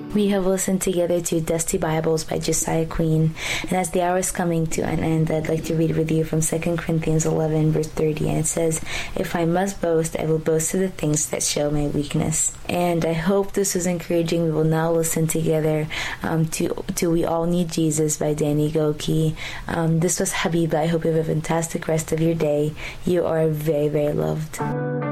We have listened together to Dusty Bibles by Josiah Queen, and as the hour is coming to an end, I'd like to read with you from 2 Corinthians 11, verse 30, and it says, "If I must boast, I will boast of the things that show my weakness." And I hope this was encouraging. We will now listen together to We All Need Jesus by Danny Gokey. This was Habiba. I hope you have a fantastic rest of your day. You are very, very loved.